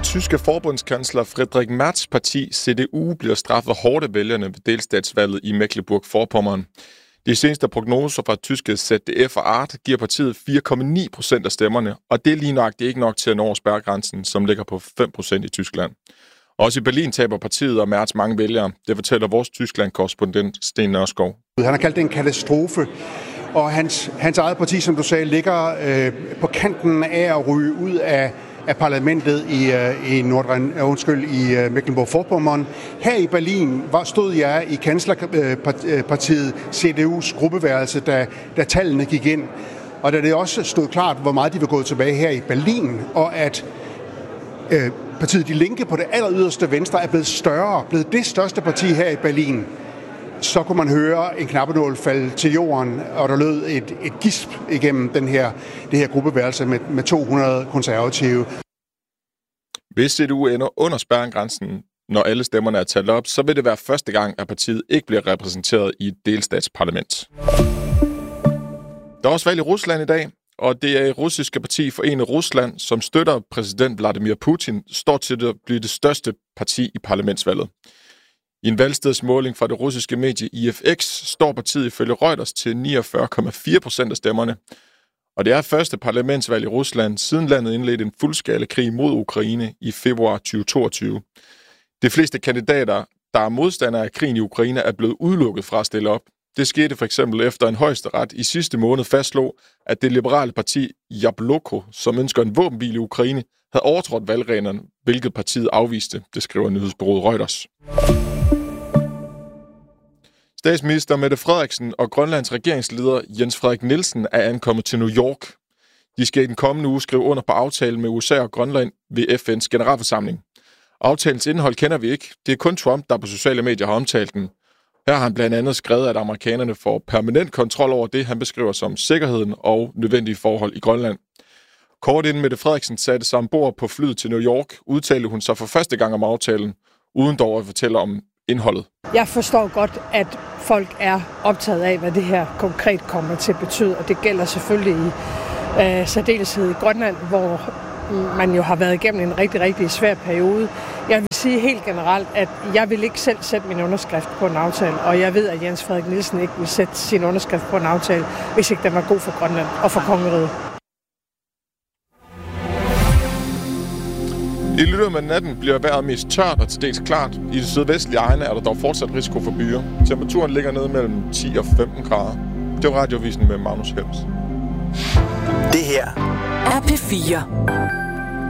tyske forbundskansler Friedrich Merz parti CDU bliver straffet hårdt af vælgerne ved delstatsvalget i Mecklenburg-Vorpommern. De seneste prognoser fra tyske ZDF og Art giver partiet 4,9% af stemmerne, og det er lige nok ikke nok til at nå spærregrænsen, som ligger på 5% i Tyskland. Også i Berlin taber partiet og Merz mange vælgere. Det fortæller vores Tyskland-korrespondent Sten Nørskov. Han har kaldt det en katastrofe, og hans eget parti, som du sagde, ligger på kanten af at ryge ud af parlamentet i Mecklenburg-Vorpommern. Her i Berlin stod jeg i kanslerpartiet CDU's gruppeværelse, da tallene gik ind. Og da det også stod klart, hvor meget de var gået tilbage her i Berlin, og at partiet Die Linke på det alleryderste venstre er blevet det største parti her i Berlin, så kunne man høre en knappenål falde til jorden, og der lød et gisp igennem det her gruppeværelse med 200 konservative. Hvis CDU ender under spærregrænsen, når alle stemmerne er talt op, så vil det være første gang, at partiet ikke bliver repræsenteret i et delstatsparlament. Der er også valg i Rusland i dag, og det er russiske parti Forenet Rusland, som støtter præsident Vladimir Putin, står til at blive det største parti i parlamentsvalget. I en valgstedsmåling fra det russiske medie IFX står partiet ifølge Reuters til 49,4% af stemmerne. Og det er første parlamentsvalg i Rusland, siden landet indledte en fuldskala krig mod Ukraine i februar 2022. De fleste kandidater, der er modstandere af krigen i Ukraine, er blevet udelukket fra at stille op. Det skete for eksempel efter en højesteret i sidste måned fastslog, at det liberale parti Jabloko, som ønsker en våbenhvile i Ukraine, havde overtrådt valgreglerne, hvilket partiet afviste, det skriver nyhedsbureauet Reuters. Statsminister Mette Frederiksen og Grønlands regeringsleder Jens Frederik Nielsen er ankommet til New York. De skal i den kommende uge skrive under på aftalen med USA og Grønland ved FN's generalforsamling. Aftalens indhold kender vi ikke. Det er kun Trump, der på sociale medier har omtalt den. Her har han blandt andet skrevet, at amerikanerne får permanent kontrol over det, han beskriver som sikkerheden og nødvendige forhold i Grønland. Kort inden Mette Frederiksen satte sig ombord på flyet til New York, udtalte hun sig for første gang om aftalen, uden dog at fortælle om indholdet. Jeg forstår godt, at folk er optaget af, hvad det her konkret kommer til at betyde, og det gælder selvfølgelig i særdeleshed i Grønland, hvor man jo har været igennem en rigtig, rigtig svær periode. Jeg vil sige helt generelt, at jeg vil ikke selv sætte min underskrift på en aftale, og jeg ved, at Jens Frederik Nielsen ikke vil sætte sin underskrift på en aftale, hvis ikke den var god for Grønland og for kongeriget. I løbet af natten bliver vejret mest tørt og til dels klart. I de sydvestlige egne er der dog fortsat risiko for byer. Temperaturen ligger nede mellem 10 og 15 grader. Det var Radioavisen med Magnus Helms. Det her er P4.